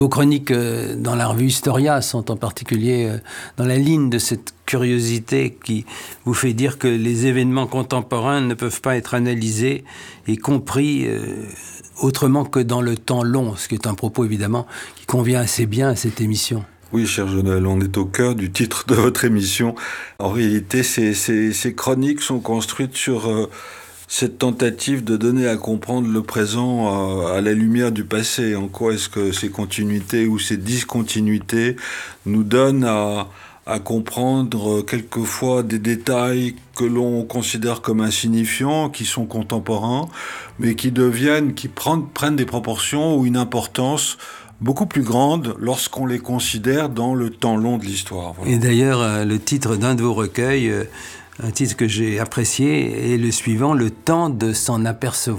Vos chroniques dans la revue Historia sont en particulier dans la ligne de cette curiosité qui vous fait dire que les événements contemporains ne peuvent pas être analysés et compris autrement que dans le temps long, ce qui est un propos évidemment qui convient assez bien à cette émission. Oui, cher Jonel, on est au cœur du titre de votre émission. En réalité, ces chroniques sont construites sur cette tentative de donner à comprendre le présent à la lumière du passé. En quoi est-ce que ces continuités ou ces discontinuités nous donnent à comprendre quelquefois des détails que l'on considère comme insignifiants, qui sont contemporains, mais qui prennent des proportions ou une importance beaucoup plus grande lorsqu'on les considère dans le temps long de l'histoire. Voilà. Et d'ailleurs, le titre d'un de vos recueils, un titre que j'ai apprécié, est le suivant, « Le temps de s'en apercevoir ».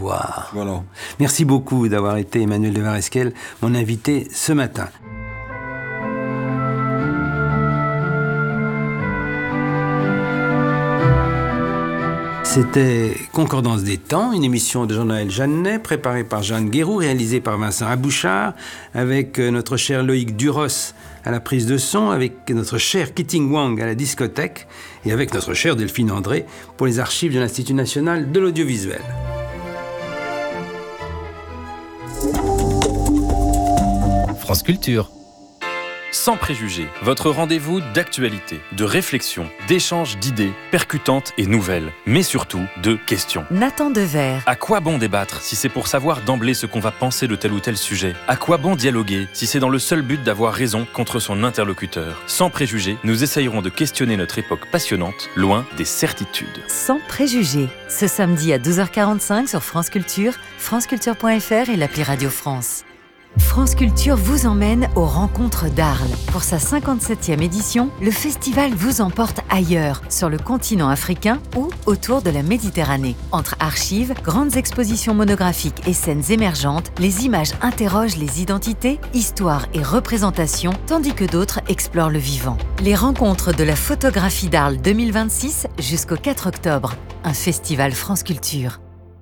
Voilà. Merci beaucoup d'avoir été, Emmanuel de Vareskel, mon invité ce matin. C'était Concordance des temps, une émission de Jean-Noël Jeannet, préparée par Jeanne Guéroux, réalisée par Vincent Abouchard, avec notre cher Loïc Duros à la prise de son, avec notre cher Keating Wang à la discothèque, et avec notre cher Delphine André pour les archives de l'Institut national de l'audiovisuel. France Culture. Sans préjugés, votre rendez-vous d'actualité, de réflexion, d'échanges d'idées percutantes et nouvelles, mais surtout de questions. Nathan Dever. À quoi bon débattre si c'est pour savoir d'emblée ce qu'on va penser de tel ou tel sujet ? À quoi bon dialoguer si c'est dans le seul but d'avoir raison contre son interlocuteur ? Sans préjugés, nous essayerons de questionner notre époque passionnante, loin des certitudes. Sans préjugés, ce samedi à 12h45 sur France Culture, franceculture.fr et l'appli Radio France. France Culture vous emmène aux rencontres d'Arles. Pour sa 57e édition, le festival vous emporte ailleurs, sur le continent africain ou autour de la Méditerranée. Entre archives, grandes expositions monographiques et scènes émergentes, les images interrogent les identités, histoires et représentations, tandis que d'autres explorent le vivant. Les rencontres de la photographie d'Arles 2026 jusqu'au 4 octobre. Un festival France Culture.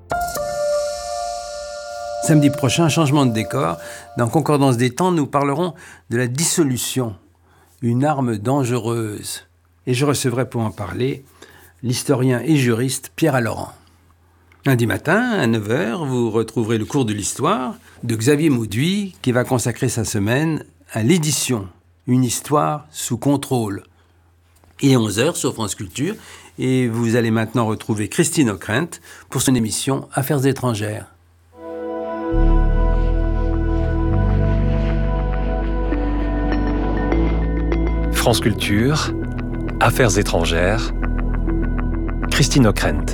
Samedi prochain, changement de décor. Dans Concordance des temps, nous parlerons de la dissolution, une arme dangereuse. Et je recevrai pour en parler l'historien et juriste Pierre Alorand. Lundi matin, à 9h, vous retrouverez le cours de l'histoire de Xavier Mauduit, qui va consacrer sa semaine à l'édition, une histoire sous contrôle. Et à 11h sur France Culture, et vous allez maintenant retrouver Christine Ockrent pour son émission Affaires étrangères. France Culture, Affaires étrangères, Christine Ockrent.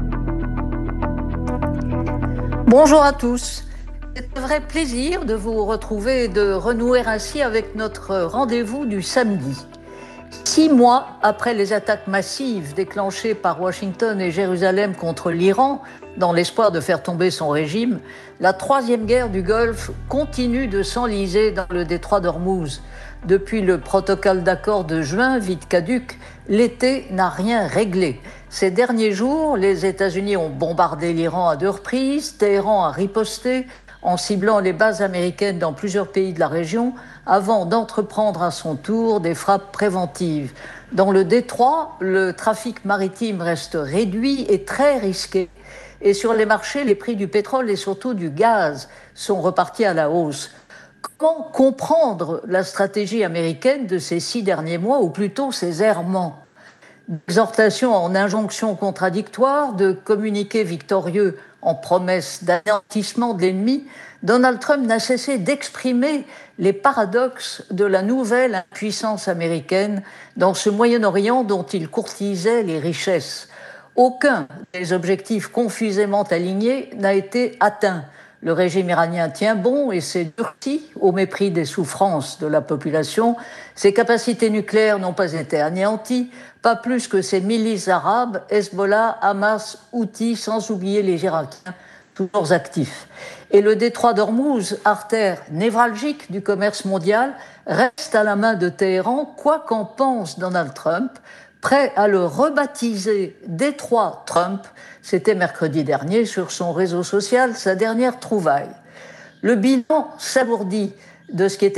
Bonjour à tous. C'est un vrai plaisir de vous retrouver et de renouer ainsi avec notre rendez-vous du samedi. 6 mois après les attaques massives déclenchées par Washington et Jérusalem contre l'Iran, dans l'espoir de faire tomber son régime, la troisième guerre du Golfe continue de s'enliser dans le détroit d'Ormuz. Depuis le protocole d'accord de juin, vite caduc, l'été n'a rien réglé. Ces derniers jours, les États-Unis ont bombardé l'Iran à 2 reprises, Téhéran a riposté en ciblant les bases américaines dans plusieurs pays de la région avant d'entreprendre à son tour des frappes préventives. Dans le détroit, le trafic maritime reste réduit et très risqué. Et sur les marchés, les prix du pétrole et surtout du gaz sont repartis à la hausse. Comment comprendre la stratégie américaine de ces 6 derniers mois, ou plutôt ses errements ? D'exhortation en injonctions contradictoires, de communiqués victorieux en promesses d'anéantissement de l'ennemi, Donald Trump n'a cessé d'exprimer les paradoxes de la nouvelle impuissance américaine dans ce Moyen-Orient dont il courtisait les richesses. Aucun des objectifs confusément alignés n'a été atteint. Le régime iranien tient bon et s'est durci au mépris des souffrances de la population. Ses capacités nucléaires n'ont pas été anéanties, pas plus que ses milices arabes, Hezbollah, Hamas, Houthis, sans oublier les Irakiens, toujours actifs. Et le détroit d'Ormuz, artère névralgique du commerce mondial, reste à la main de Téhéran, quoi qu'en pense Donald Trump, prêt à le rebaptiser détroit Trump. C'était mercredi dernier sur son réseau social, sa dernière trouvaille. Le bilan s'alourdit de ce qui était